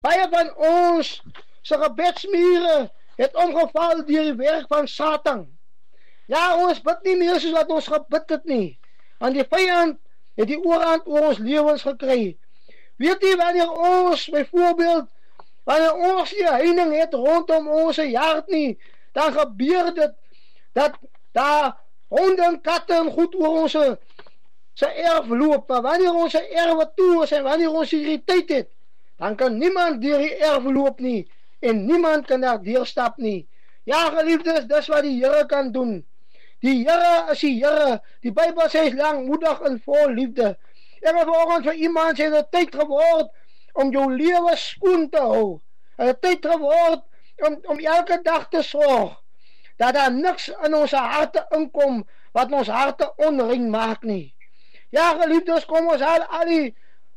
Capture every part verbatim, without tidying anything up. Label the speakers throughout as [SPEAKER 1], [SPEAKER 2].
[SPEAKER 1] Baie van ons se gebedsmure het omgeval deur die werk van Satan. Ja, ons bid nie meer soos wat ons gebid het nie. Want die vyand het die oorhand oor ons lewens gekry. Weet jy wanneer ons, byvoorbeeld, wanneer ons die heining het rondom ons hart nie, dan gebeur dit, dat daar honde en katte en goed oor ons se erf loop. Maar wanneer ons erwe toe is en wanneer ons hierdie tyd het, dan kan niemand deur die erf loop nie, en niemand kan daar deurstap nie. Ja, geliefdes, dis wat die Here kan doen. Die Here is die Here. Die Bybel sê is langmoedig en vol liefde. Ek het vanoggend vir iemand sê, dit tyd geword om jou lewe skoon te hou. Het tyd geword om, om elke dag te sorg dat daar niks in ons harte inkom wat ons harte onrein maak nie. Ja, geliefdes, kom ons haal al die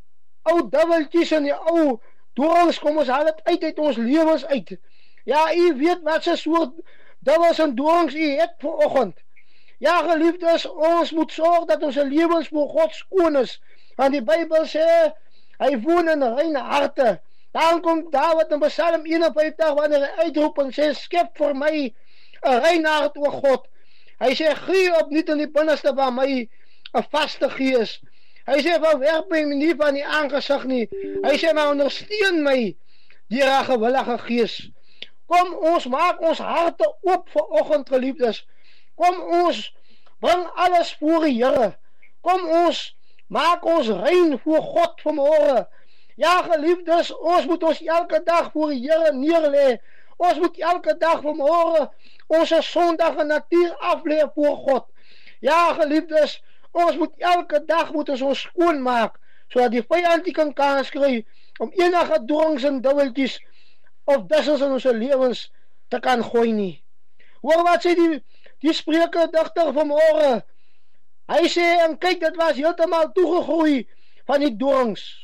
[SPEAKER 1] ou dubbeltjies en die ou dorings, kom ons haal het uit uit ons lewens uit. Ja, u weet wat se soort dubbels en dorings u het vanoggend. Ja, geliefdes, ons moet sorg dat ons lewens voor God skoon is. Want die Bybel sê, hy woon in reine harte. Dan kom Dawid in Psalm eenenvyftig, wanneer hy uitroep en sê, skep vir my 'n reine hart, o God. Hy sê, gee opnuut in die binneste van my 'n vaste gees. Hy sê, verwerp my nie van die aangesig nie. Hy sê, maar ondersteun my deur 'n gewillige gees. Kom, ons maak ons harte oop vanoggend, geliefdes. Kom, ons bring alles voor die Here. Kom, ons maak ons rein voor God vanmôre. Ja, geliefdes, ons moet ons elke dag voor die Here neerlê. Ons moet elke dag vanmôre ons sondige natuur aflê voor God. Ja, geliefdes, ons moet elke dag moet ons ons skoon maak, sodat die vyand nie kan kans kry om enige dorings en dubbeltjies of dissels in ons lewens te kan gooi nie. Hoor wat sê die, die spreker digter vanmôre? Hy sê, en kyk, dit was heeltemal toegegroei van die dorings.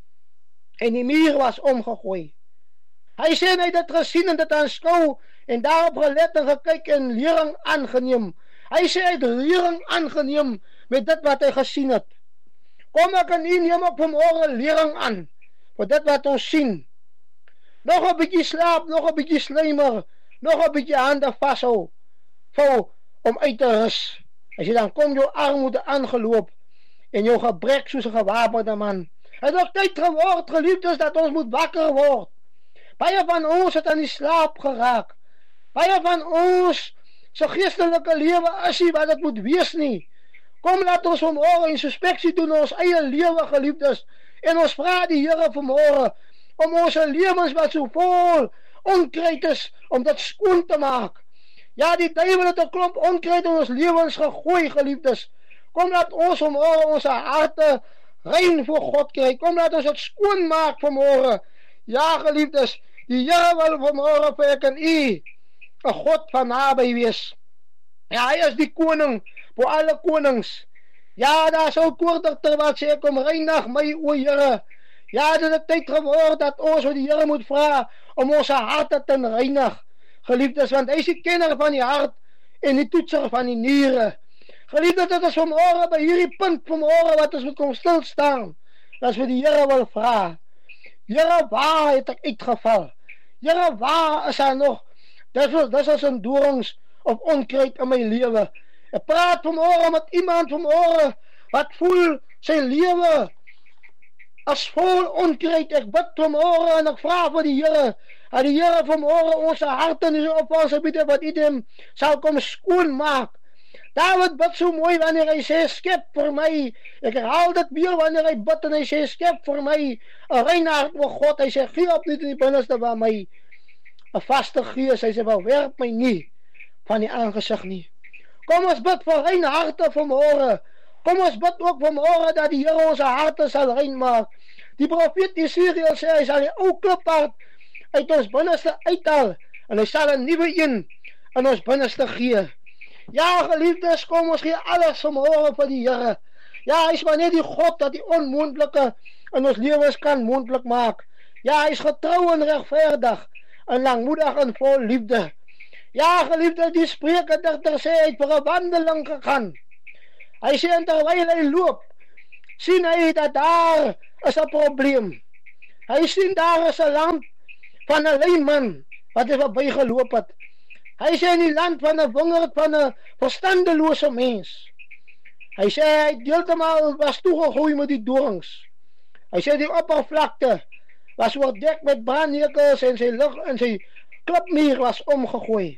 [SPEAKER 1] En die muur was omgegooi. Hy sê, hy het dit gesien en dit aanskou, en daarop gelet en gekyk en lering aangeneem. Hy sê, hy het lering aangeneem met dit wat hy gesien het. Kom, ek en u neem op vanmôre lering aan, vir dit wat ons sien. Nog 'n bietjie slaap, nog 'n bietjie slymer, nog 'n bietjie hande vashou, vou, om uit te rus. As jy dan kom jou armoede aangeloop, en jou gebrek soos 'n gewapende man. Het ook tyd geword, geliefdes, dat ons moet wakker word. Baie van ons het aan die slaap geraak. Baie van ons se geestelike lewe is nie wat dit moet wees nie. Kom, laat ons vanmôre inspeksie doen ons eie lewe, geliefdes, en ons vra die Here vanmôre om ons lewens wat so vol onkruid is, om dit skoon te maak. Ja, die duiwel het 'n klomp onkruid in ons lewens gegooi, geliefdes. Kom, laat ons vanmôre ons harte rein voor God kry. Kom, laat ons dit skoon maak vanmôre. Ja, geliefdes, die Here wil vanmôre vir ek en u 'n God van naby wees. Ja, hy is die koning voor alle konings. Ja, daar sou koordigter wat sê, kom reinig my, o Here. Ja, dit het tyd geword dat ons vir die Here moet vra om ons harte te reinig, geliefdes, want hy is die kenner van die hart en die toetser van die niere. Geliefdes, dit is vanmôre by hierdie punt vanmôre wat ons moet kom stilstaan, dat vir die Here wil vra. Here, waar het ek uitgeval? Here, waar is daar nog dis is in dorings of onkruid in my lewe? Ek praat vanmôre met iemand vanmôre wat voel sy lewe as vol onkruid. Ek bid vanmôre en ek vra vir die Here, dat die Here vanmôre ons harte in die opvalse biede wat item sal kom skoon maak. Dawid bid so mooi wanneer hy sê, skep vir my, ek herhaal dit weer wanneer hy bid en hy sê, skep vir my 'n rein hart, o God. Hy sê, gee op nie in die binneste van my 'n vaste gees. Hy sê, verwerp my nie van die aangesig nie. Kom ons bid vir rein harte vanmôre. Kom ons bid ook vanmôre dat die Here ons harte sal rein maak. Die profeet Jesaja sê, hy sal die ou kliphart uit ons binneste uithaal en hy sal 'n nuwe een in ons binneste gee. Ja, geliefdes, kom ons gee alles vanmôre vir die Here. Ja, hy is maar net die God dat die onmoontlike in ons lewens kan moontlik maak. Ja, hy is getrou en regverdig en langmoedig en vol liefde. Ja, geliefdes, die spreker digter sê, hy het vir 'n wandeling gegaan. Hy sê, en terwyl hy loop, sien hy dat daar is 'n probleem. Hy sien daar is 'n lamp van 'n leiman wat hy verby geloop het. Hy sê in die land van 'n wingerd van 'n verstandelose mens. Hy sê hy deeltemal was toegegooi met die dorings. Hy sê die oppervlakte was oordek met brandnekels en sy lug en sy klipmuur was omgegooi.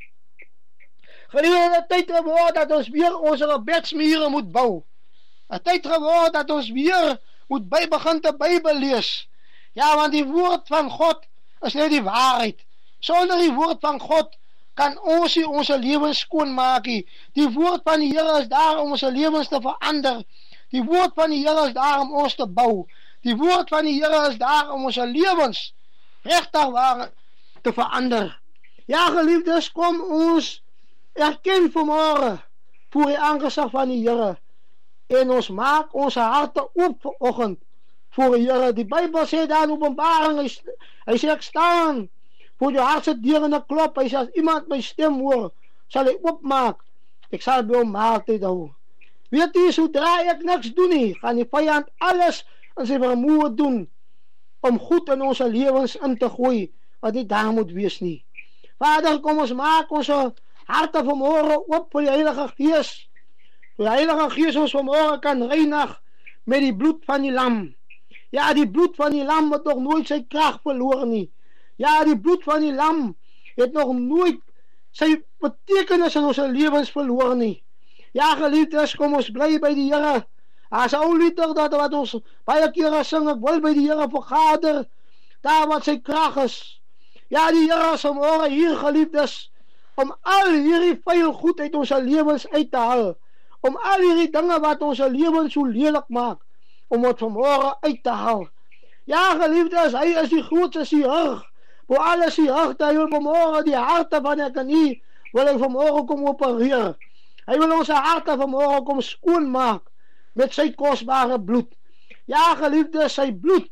[SPEAKER 1] Gedurende tyd geword dat ons weer ons gebedsmure moet bou. 'n Tyd geword dat ons weer moet by begin te Bybel lees. Ja, want die woord van God is net die waarheid. Sonder die woord van God kan ons nie ons lewens skoon maak nie. Die woord van die Here is daar om ons lewens te verander. Die woord van die Here is daar om ons te bou. Die woord van die Here is daar om ons lewens regtig waar te verander. Ja, geliefdes, kom ons erken vanmôre voor die aangesig van die Here en ons maak ons harte oop vanoggend voor die Here. Die Bybel sê daar in Openbaring, hy, hy sê ek staan voor jou hart se deur en ek klop. Hy sê as iemand my stem hoor, sal hy oopmaak. Ek sal by hom maaltyd hou. Weet jy, sodra ek niks doen nie, gaan die vyand alles in sy vermoë doen om goed in ons lewens in te gooi wat nie daar moet wees nie. Vader, kom ons maak ons harte vanmôre oop vir die Heilige Gees. Die Heilige Gees ons vanmôre kan reinig met die bloed van die lam. Ja, die bloed van die lam het nog nooit sy krag verloor nie. Ja, die bloed van die lam het nog nooit sy betekenis in ons lewens verloor nie. Ja, geliefdes, kom ons bly by die Here. As ou lieder dat wat ons baie kere sing, ek wil by die Here vergader, daar wat sy krag is. Ja, die Here is vanmôre hier, geliefdes, om al hierdie vuil goed uit ons lewens uit te haal, om al hierdie dinge wat ons lewens so lelik maak, om het vanmôre uit te haal. Ja, geliefdes, hy is die grootste sierig, voor alles sierig, hy wil vanmôre die harte van ek en u, wil hy vanmôre kom opereer. Hy wil ons harte vanmôre kom skoonmaak, met sy kosbare bloed. Ja, geliefdes, sy bloed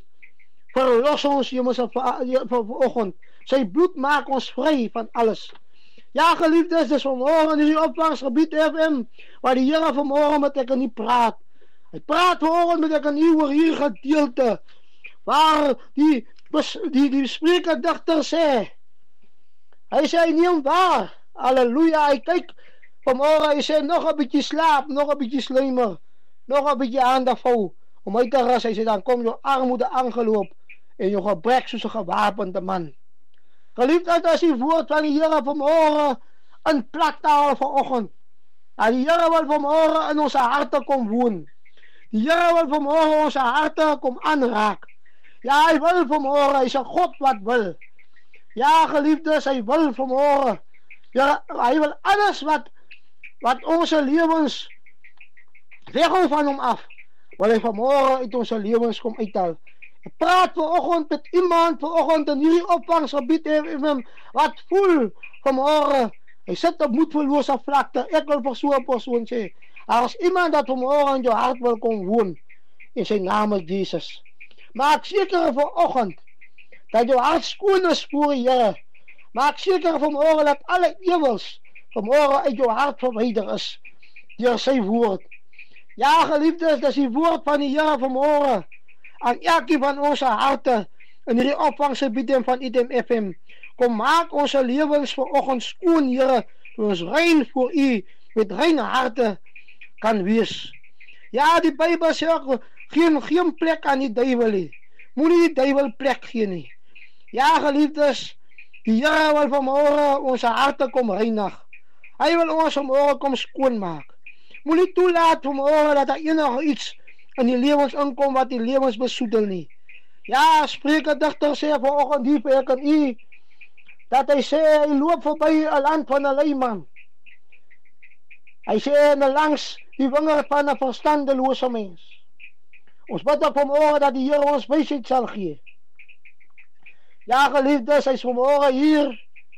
[SPEAKER 1] verlos ons hemelse vanoggend. Sy bloed maak ons vry van alles. Ja, geliefdes, dis vanmôre in die opvangsgebied F M, waar die Here vanmôre met ek en u praat. Hy praat vanmôre met ek en u oor hier gedeelte, waar die, die, die spreker digter sê, hy sê, hy neem waar, halleluja, hy kyk vanmôre, hy sê, nog 'n bietjie slaap, nog 'n bietjie sluimer, nog 'n bietjie hande vou, om uit te rus. Hy sê, dan kom jou armoede aangeloop, en jou gebrek soos 'n gewapende man. Geliefdes, as die woord van die Here vanmôre in plattaal vanoggend, en die Here wil vanmôre in ons harte kom woon. Die Here wil vanmôre ons harte kom aanraak. Ja, hy wil vanmôre, hy is 'n God wat wil. Ja, geliefdes, hy wil vanmôre. Ja, hy wil alles wat wat ons lewens weghou van hom af, wil hy vanmôre uit ons lewens kom uithaal. Ek praat vanoggend met iemand vanoggend in hierdie opvangsgebied wat voel vanmôre, hy sit op moedverlose vlakte. Ek wil vir so 'n persoon sê, as iemand dat vanmôre in jou hart wil kom woon, in sy naam is Jesus. Maak seker vanoggend dat jou hart skoon is voor die Here. Maak seker vanmôre dat alle ewels vanmôre uit jou hart verwyder is deur sy woord. Ja, geliefdes, dis die woord van die Here vanmôre aan elkeen van ons harte in hierdie opvangsgebied van I D M F M. Kom maak ons lewens vanoggend skoon, Here, ons rein voor U met reine harte kan wees. Ja, die Bybel sê ook, geen, geen plek aan die duiwel nie. Moenie die duiwel plek gee nie. Ja, geliefdes, die Here wil vanmôre ons harte kom reinig. Hy wil ons vanmôre kom skoon maak. Moenie toelaat vanmôre dat daar enige iets in die lewens inkom wat die lewens besoedel nie. Ja, Spreker digter sê vanoggend hier vir ek en u, dat hy sê, hy loop verby 'n land van 'n leiman. Hy sê, langs die wingerd van 'n verstandelose mens. Ons bid ook vanmôre dat die Here ons wysheid sal gee. Ja, geliefdes, hy is vanmôre hier.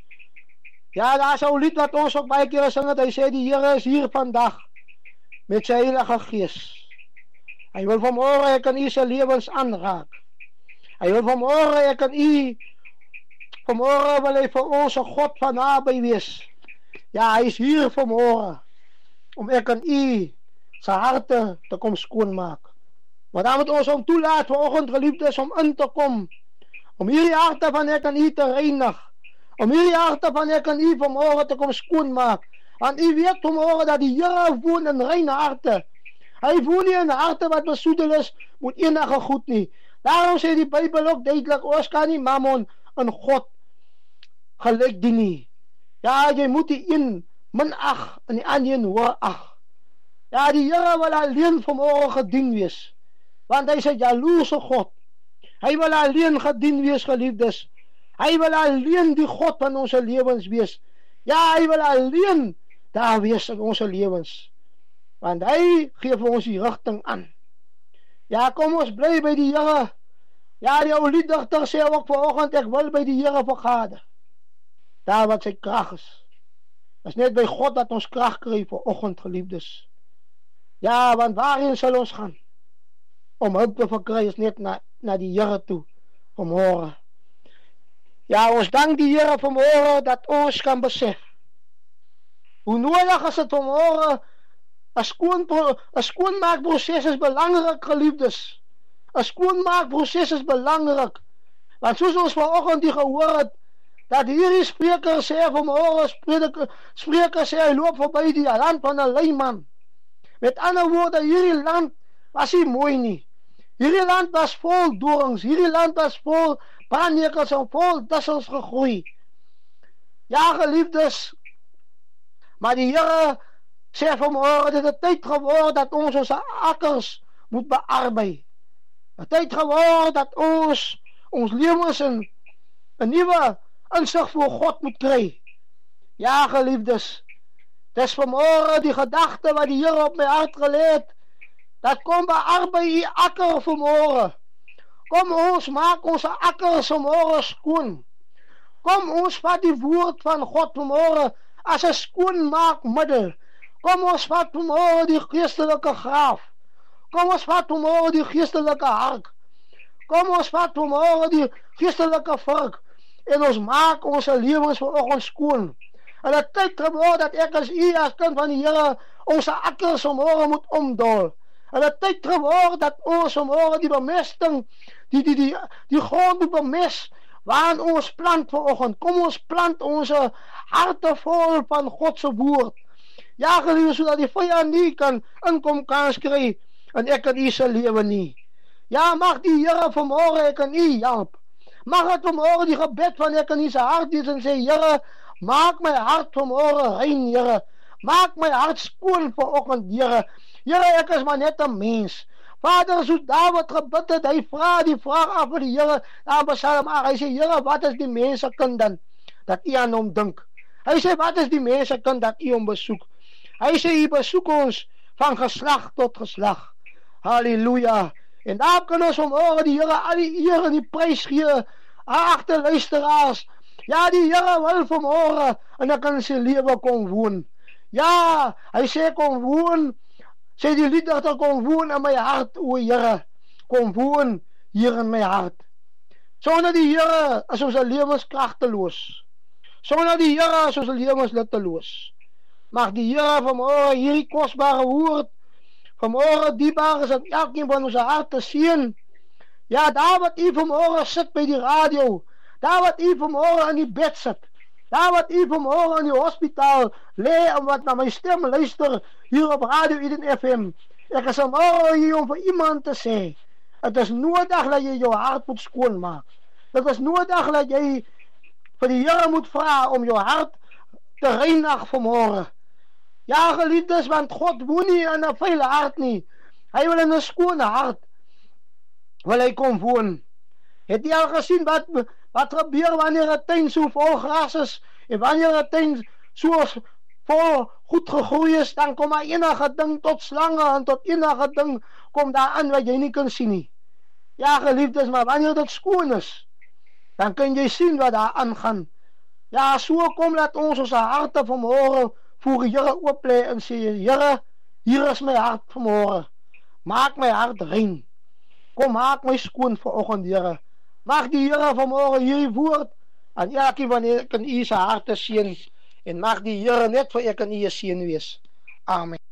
[SPEAKER 1] Ja, daar is 'n lied wat ons ook baie kere sing het. Hy sê, die Here is hier vandag met sy Heilige Gees. Hy wil vanmôre ek kan u se lewens aanraak. Hy wil vanmôre ek kan u vanmôre wil hy vir ons 'n God van naby wees. Ja, hy is hier vanmôre om ek kan u se harte te kom skoonmaak. Maar dan moet ons hom toelaat vanoggend, geliefdes, om in te kom om hierdie harte van ek en u te reinig, om hierdie harte van ek en u vanmorgen te kom skoonmaak, want u weet vanmorgen dat die Here woon in reine harte. Hy woon nie in harte wat besoedel is met enige goed nie. Daarom sê die Bybel ook duidelik, ons kan nie mammon in God gelyk dien nie. Ja, jy moet die een minag en die ander een hoorag. Ja, die Here wil alleen vanmorgen gedien wees, want hy is 'n jaloerse God. Hy wil alleen gedien wees, geliefdes. Hy wil alleen die God van ons lewens wees. Ja, hy wil alleen daar wees in ons lewens, want hy gee vir ons die rigting aan. Ja, kom ons bly by die Here. Ja, die ou lieddigter sê ook vanoggend, ek wil by die Here vergader, daar wat sy krag is. Dit is net by God dat ons krag kry vanoggend, geliefdes. Ja, want waarheen sal ons gaan? Om hulp te verkry is net na, na die Here toe, vanmorgen. Ja, ons dank die Here vanmorgen dat ons kan besef hoe nodig is het vanmorgen. Een skoon, een skoonmaakproces is belangrijk, geliefdes. Een skoonmaakproces is belangrijk. Want soos ons vanoggend die gehoor het, dat hierdie spreker sê vanmorgen, spreker, spreker sê, hy loop voorbij die land van een leiman. Met ander woorde, hierdie land was nie mooi nie. Hierdie land was vol dorings, hierdie land was vol brandnekels en vol dissels gegroei. Ja, geliefdes, maar die Here sê vanmorgen, dit is tyd geword dat ons ons akkers moet bearbei. Het tyd geword dat ons ons lewens in 'n nuwe insig voor God moet kry. Ja, geliefdes, dis vanmorgen die gedagte wat die Here op my hart gelê het, dat kom bearbei u akker vanmorgen. Kom ons maak ons akkers vanmorgen skoon. Kom ons vat die woord van God vanmorgen as 'n skoonmaakmiddel. Kom ons vat vanmorgen die geestelike graaf. Kom ons vat vanmorgen die geestelike hark. Kom ons vat vanmorgen die geestelike vork. En ons maak ons lewens vanoggend skoon. En het tyd geword dat ek as u as kind van die Here ons akkers vanmorgen moet omdol. En het tyd geword dat ons vanmorgen die bemesting, die, die, die, die grond moet bemes, waarin ons plant vanoggend. Kom ons plant ons harte vol van Godse woord. Ja, geliefde, sodat die vyand nie kan inkom kans kry en ek in u se lewe nie. Ja, mag die Here vanmorgen ek in u help. Mag het vanmorgen die gebed van ek in u se hart wees en sê, Here, maak my hart vanmorgen rein, Here. Maak my hart skoon vanoggend, Here. Here, ek is maar net 'n mens. Vader, soos Dawid gebid het, hy vra die vraag af vir die Here, daar Psalm agt, hy sê, Here, wat is die mense kind dan, dat u aan hom dink? Hy sê, wat is die mense kind, dat u hom besoek? Hy sê, u besoek ons van geslag tot geslag. Halleluja. En daar kan ons vanmorgen die Here al die eer en die prys gee, agter luisteraars. Ja, die Here wil vanmorgen en ek kan sy lewe kom woon. Ja, hy sê kom woon, sê die lieddigter, kom woon in my hart, o Here, kom woon hier in my hart. Sonder die Here is ons lewens kragteloos. Sonder die Here is ons lewens nutteloos. Mag die Here vanmorgen hierdie kosbare woord vanmorgen diebaar is in elkeen van ons harte seën. Ja, daar wat u vanmorgen sit by die radio, daar wat u vanmorgen in die bed sit, daar wat u vanmorgen in die hospitaal lê en wat na my stem luister hier op Radio Eden F M. Ek is vanmorgen hier om vir iemand te sê, het is nodig dat jy jou hart moet skoonmaak. Het is nodig dat jy vir die Here moet vra om jou hart te reinig vanmorgen. Ja, geliefdes, want God woon nie in 'n vuile hart nie. Hy wil in 'n skone hart wil hy kom woon. Het jy al gesien wat wat gebeur wanneer 'n tuin so vol gras is en wanneer 'n tuin so vol goed gegroei is, dan kom maar enige ding tot slange en tot enige ding kom daar aan wat jy nie kan sien nie. Ja, geliefdes, maar wanneer dit skoon is, dan kan jy sien wat daar aangaan. Ja, so kom laat ons ons harte vanmorgen voor die Here oop lê en sê, Here, hier is my hart vanmorgen. Maak my hart rein. Kom, maak my skoon vanoggend, Here. Mag die Here vanmorgen hierdie woord aan elkeen van ek in u se harte seën en mag die Here net vir ek in u seën wees. Amen.